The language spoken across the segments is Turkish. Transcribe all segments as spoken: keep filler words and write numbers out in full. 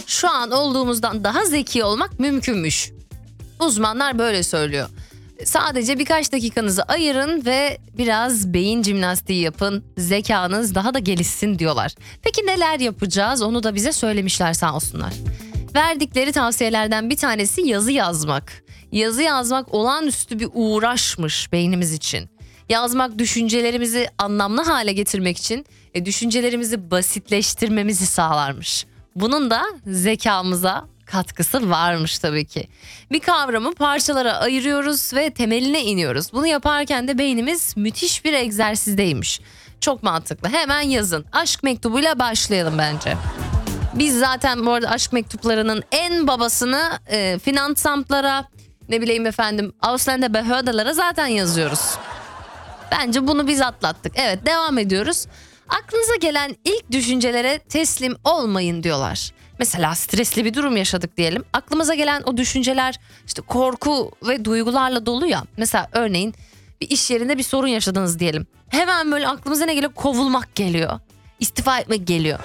şu an olduğumuzdan daha zeki olmak mümkünmüş. Uzmanlar böyle söylüyor. Sadece birkaç dakikanızı ayırın ve biraz beyin jimnastiği yapın. Zekanız daha da gelişsin diyorlar. Peki neler yapacağız? Onu da bize söylemişler sağ olsunlar. Verdikleri tavsiyelerden bir tanesi yazı yazmak. Yazı yazmak olağanüstü bir uğraşmış beynimiz için. Yazmak düşüncelerimizi anlamlı hale getirmek için e, düşüncelerimizi basitleştirmemizi sağlarmış. Bunun da zekamıza katkısı varmış tabii ki. Bir kavramı parçalara ayırıyoruz ve temeline iniyoruz. Bunu yaparken de beynimiz müthiş bir egzersizdeymiş. Çok mantıklı. Hemen yazın. Aşk mektubuyla başlayalım bence. Biz zaten bu arada aşk mektuplarının en babasını e, Finansamtlara, ne bileyim efendim, Ausländer Behörde'lara zaten yazıyoruz. Bence bunu biz atlattık. Evet, devam ediyoruz. Aklınıza gelen ilk düşüncelere teslim olmayın diyorlar. Mesela stresli bir durum yaşadık diyelim. Aklımıza gelen o düşünceler işte korku ve duygularla dolu ya. Mesela örneğin bir iş yerinde bir sorun yaşadınız diyelim. Hemen böyle aklımıza ne geliyor? Kovulmak geliyor. İstifa etmek geliyor.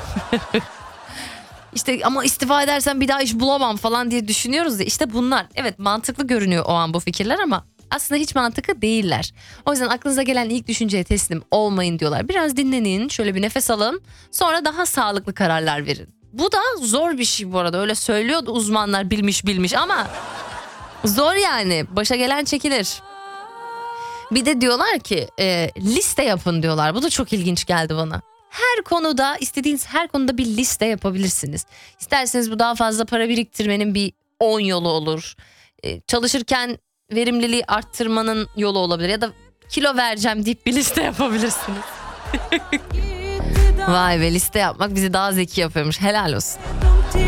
İşte ama istifa edersem bir daha iş bulamam falan diye düşünüyoruz ya. İşte bunlar. Evet, mantıklı görünüyor o an bu fikirler ama aslında hiç mantıklı değiller. O yüzden aklınıza gelen ilk düşünceye teslim olmayın diyorlar. Biraz dinlenin, şöyle bir nefes alın. Sonra daha sağlıklı kararlar verin. Bu da zor bir şey bu arada. Öyle söylüyordu uzmanlar, bilmiş bilmiş ama zor yani. Başa gelen çekilir. Bir de diyorlar ki e, liste yapın diyorlar. Bu da çok ilginç geldi bana. Her konuda, istediğiniz her konuda bir liste yapabilirsiniz. İsterseniz bu daha fazla para biriktirmenin bir on yolu olur. E, çalışırken verimliliği arttırmanın yolu olabilir. Ya da kilo vereceğim deyip bir liste yapabilirsiniz. Vay be, liste yapmak bizi daha zeki yapıyormuş. Helal olsun.